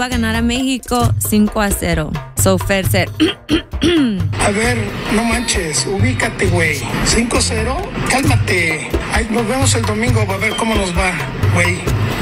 Va a ganar a México 5-0. So, Fer, A ver, no manches, ubícate, güey. 5-0, cálmate. Ay, nos vemos el domingo, a ver cómo nos va, güey.